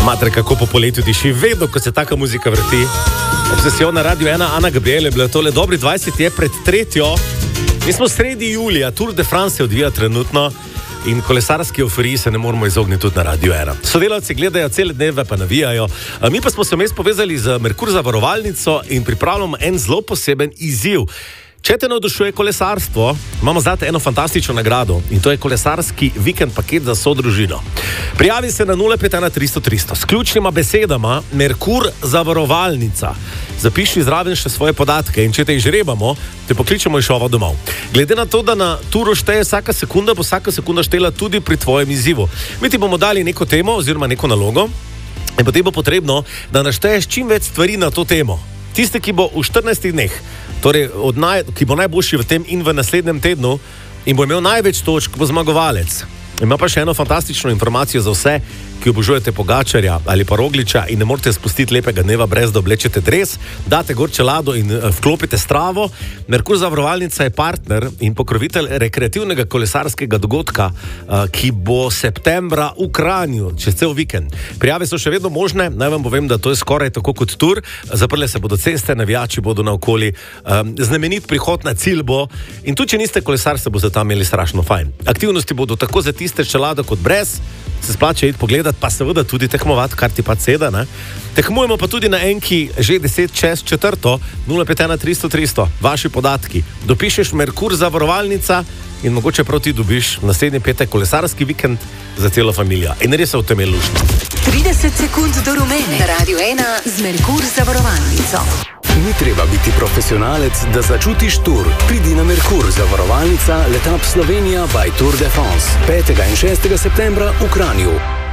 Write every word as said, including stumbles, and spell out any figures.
Matre, kako po poletju diši, vedno, ko se taka muzika vrti. Obsesijo na Radio ena, Ana Gabriel je bila tole dobri dvajset je pred tretjo. Mi smo sredi julija, Tour de France se odvija trenutno in kolesarski euforiji se ne moramo izogniti tudi na Radio ena. Sodelavci gledajo cele dneve, pa navijajo. Mi pa smo se vmes povezali z Merkur zavarovalnico in pripravljamo en zelo poseben izziv. Če te navdušuje kolesarstvo, imamo zate eno fantastično nagrado in to je kolesarski vikend paket za vso družino. Prijavi se na nula pet ena tristo tristo s ključnima besedama Merkur zavarovalnica. Zapiši zraven še svoje podatke in če te izžrebamo, te pokličemo iz šova domov. Glede na to, da na turu šteje vsaka sekunda, bo vsaka sekunda štela tudi pri tvojem izzivu. Mi ti bomo dali neko temo oziroma neko nalogo in potem bo potrebno, da našteješ čim več stvari na to temo. Tiste, ki bo v štirinajstih dneh, torej od naj, ki bo najboljši v tem in v naslednjem tednu in bo imel največ točk, bo zmagovalec. Ima pa še eno fantastično informacijo za vse, ki obožujete Pogačarja ali pa Rogliča in ne morete spustiti lepega dneva brez da oblečete dres, date gor čelado in vklopite stravo. Merkur zavarovalnica je partner in pokrovitelj rekreativnega kolesarskega dogodka, ki bo septembra v Kranju, čez cel vikend. Prijave so še vedno možne, naj vam povem, da to je skoraj tako kot tur, zaprle se bodo ceste, navijači bodo naokoli, znamenit prihod na cilj bo in tudi, če niste kolesar, se boste tam imeli strašno fajn. Aktivnosti bodo tako za tiste čelado kot brez, se splača iti pogledati, pa seveda tudi tekmovati, kar ti pa seda, ne? Tekmujemo pa tudi na enki že deset čez četrto, nula pet ena tristo tristo, vaši podatki. Dopišeš Merkur zavarovalnica in mogoče prav ti dobiš naslednji petek kolesarski vikend za celo familijo. In res se v tem je lušno. trideset sekund do rumene. Na Radio ena z Merkur zavarovalnico. Ni treba biti profesionalec, da začutiš tur. Pridi na Merkur zavarovalnica, Letap Slovenija by Tour de France. petega in šestega septembra v Kranju.